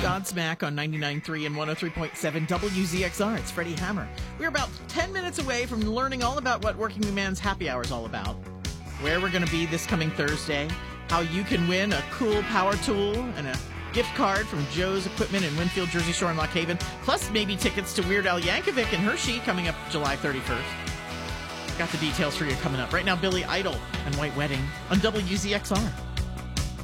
Godsmack on 99.3 and 103.7 WZXR. It's Freddie Hammer. We're about 10 minutes away from learning all about what Working Man's Happy Hour is all about, where we're going to be this coming Thursday, how you can win a cool power tool and a gift card from Joe's Equipment in Winfield, Jersey Shore, and Lock Haven, plus maybe tickets to Weird Al Yankovic and Hershey coming up July 31st. Got the details for you coming up. Right now, Billy Idol and White Wedding on WZXR.